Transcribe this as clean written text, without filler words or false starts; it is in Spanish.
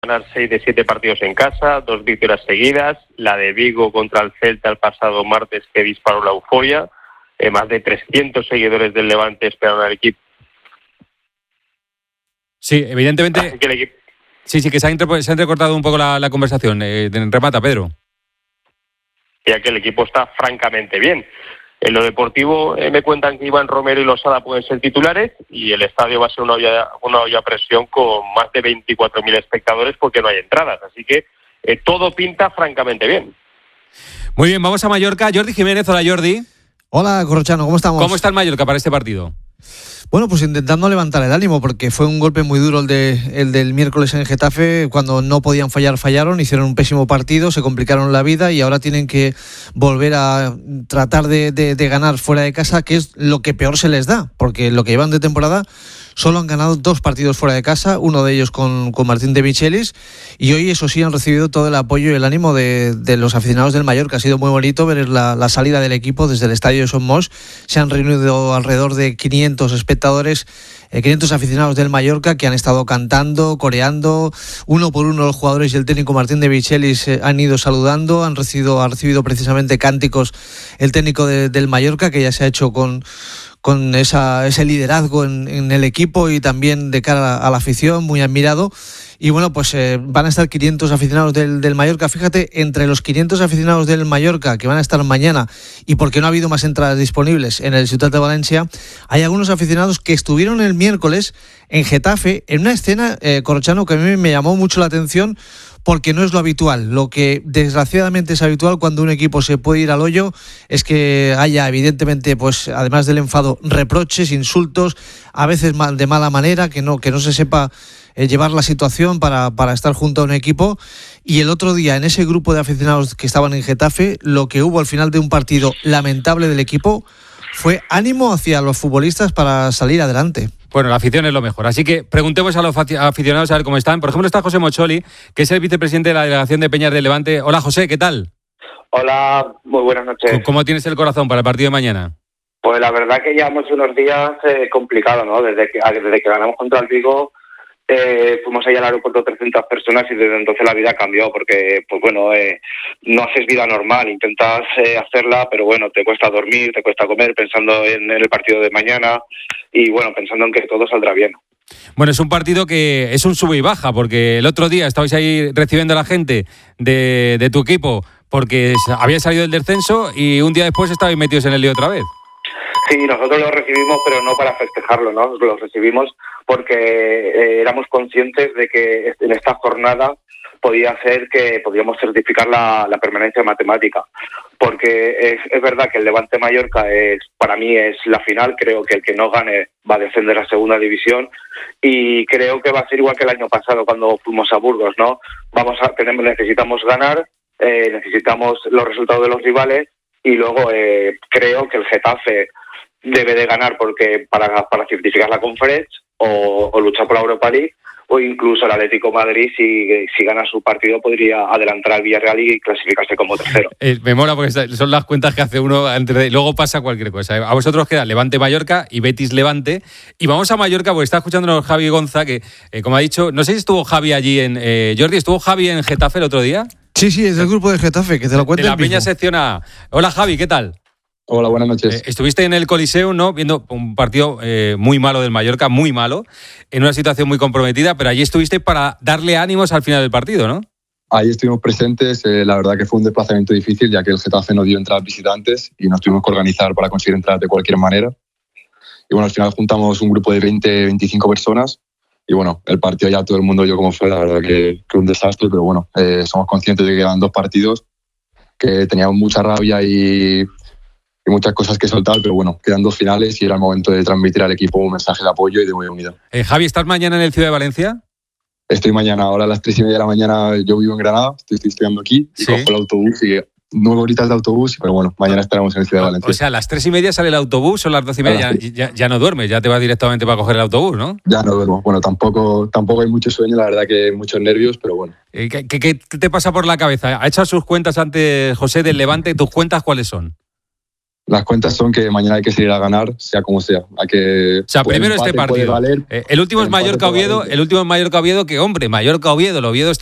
ganar 6 de 7 partidos en casa, 2 victorias seguidas, la de Vigo contra el Celta el pasado martes que disparó la euforia, más de 300 seguidores del Levante esperaron al equipo. Sí, evidentemente. Que el equipo... Sí, que se ha entrecortado un poco la conversación. Remata, Pedro. Ya que el equipo está francamente bien. En lo deportivo me cuentan que Iván Romero y Losada pueden ser titulares y el estadio va a ser una olla a presión con más de 24.000 espectadores porque no hay entradas. Así que todo pinta francamente bien. Muy bien, vamos a Mallorca. Jordi Jiménez, hola Jordi. Hola Corrochano, ¿cómo estamos? ¿Cómo está el Mallorca para este partido? Bueno, pues intentando levantar el ánimo, porque fue un golpe muy duro el del miércoles en Getafe. Cuando no podían fallar, fallaron, hicieron un pésimo partido, se complicaron la vida y ahora tienen que volver a tratar de ganar fuera de casa, que es lo que peor se les da, porque lo que llevan de temporada solo han ganado 2 partidos fuera de casa, uno de ellos con Martín de Michelis, y hoy eso sí han recibido todo el apoyo y el ánimo de los aficionados del Mallorca. Ha sido muy bonito ver la salida del equipo desde el estadio de Son Moix. Se han reunido alrededor de 500 espectadores, 500 aficionados del Mallorca que han estado cantando, coreando, uno por uno los jugadores y el técnico Martín de Michelis han ido saludando, ha recibido precisamente cánticos el técnico del Mallorca, que ya se ha hecho con ese liderazgo en el equipo y también de cara a la afición, muy admirado. Y bueno, pues van a estar 500 aficionados del Mallorca. Fíjate, entre los 500 aficionados del Mallorca que van a estar mañana, y porque no ha habido más entradas disponibles en el Ciutat de Valencia, hay algunos aficionados que estuvieron el miércoles en Getafe en una escena, Corrochano, que a mí me llamó mucho la atención, porque no es lo habitual. Lo que desgraciadamente es habitual cuando un equipo se puede ir al hoyo es que haya, evidentemente, pues además del enfado, reproches, insultos, a veces de mala manera, que no se sepa llevar la situación para estar junto a un equipo. Y el otro día, en ese grupo de aficionados que estaban en Getafe, lo que hubo al final de un partido lamentable del equipo fue ánimo hacia los futbolistas para salir adelante. Bueno, la afición es lo mejor. Así que preguntemos a los aficionados a ver cómo están. Por ejemplo, está José Mocholi, que es el vicepresidente de la delegación de Peñas del Levante. Hola, José, ¿qué tal? Hola, muy buenas noches. ¿Cómo tienes el corazón para el partido de mañana? Pues la verdad que llevamos unos días complicados, ¿no? Desde que ganamos contra el Vigo, fuimos allá al aeropuerto 300 personas y desde entonces la vida cambió porque, pues bueno, no haces vida normal, intentas hacerla, pero bueno, te cuesta dormir, te cuesta comer pensando en el partido de mañana y bueno, pensando en que todo saldrá bien. Bueno, es un partido que es un sube y baja, porque el otro día estabais ahí recibiendo a la gente de tu equipo porque había salido del descenso y un día después estabais metidos en el lío otra vez. Sí, nosotros lo recibimos, pero no para festejarlo, ¿no? Lo recibimos porque éramos conscientes de que en esta jornada podía ser que podíamos certificar la permanencia matemática. Porque es verdad que el Levante Mallorca para mí es la final. Creo que el que no gane va a descender a segunda división y creo que va a ser igual que el año pasado cuando fuimos a Burgos, ¿no? Necesitamos ganar, necesitamos los resultados de los rivales y luego creo que el Getafe debe de ganar porque para certificar la Conference o luchar por la Europa League, o incluso el Atlético Madrid, si gana su partido, podría adelantar al Villarreal y clasificarse como tercero. Me mola porque son las cuentas que hace uno luego pasa cualquier cosa. A vosotros queda Levante Mallorca y Betis Levante. Y vamos a Mallorca porque está escuchándonos Javi Gonza, que como ha dicho, no sé si estuvo Javi allí Jordi, ¿estuvo Javi en Getafe el otro día? Sí, es del grupo de Getafe, que te lo cuente. De la Peña sección A. Hola Javi, ¿qué tal? Hola, buenas noches. Estuviste en el Coliseo, ¿no? Viendo un partido muy malo del Mallorca, muy malo, en una situación muy comprometida, pero allí estuviste para darle ánimos al final del partido, ¿no? Ahí estuvimos presentes, la verdad que fue un desplazamiento difícil, ya que el Getafe no dio entradas visitantes y nos tuvimos que organizar para conseguir entradas de cualquier manera. Y bueno, al final juntamos un grupo de 20-25 personas y bueno, el partido ya todo el mundo vio cómo fue, la verdad que un desastre, pero bueno, somos conscientes de que quedan 2 partidos, que teníamos mucha rabia y muchas cosas que soltar, pero bueno, quedan 2 finales y era el momento de transmitir al equipo un mensaje de apoyo y de unidad. Javi, ¿estás mañana en el Ciudad de Valencia? Estoy mañana, ahora a las 3:30 de la mañana. Yo vivo en Granada, estoy estudiando aquí y cojo el autobús y 9 horitas de autobús, pero bueno, mañana estaremos en el Ciudad de Valencia. O sea, a las 3:30 sale el autobús, son las 2:30, ya no duermes, ya te vas directamente para coger el autobús, ¿no? Ya no duermo, bueno, tampoco hay mucho sueño, la verdad que muchos nervios, pero bueno. ¿Qué te pasa por la cabeza? ¿Ha hecho sus cuentas antes José del Levante? ¿Tus cuentas cuáles son? Las cuentas son que mañana hay que salir a ganar, sea como sea. O sea, primero este partido. Valer, el último es Mallorca-Oviedo, que hombre, Mallorca-Oviedo, el Oviedo